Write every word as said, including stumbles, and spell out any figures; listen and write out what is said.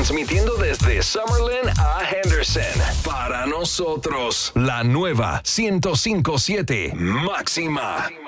transmitiendo desde Summerlin a Henderson. Para nosotros, la nueva ciento cinco punto siete Máxima.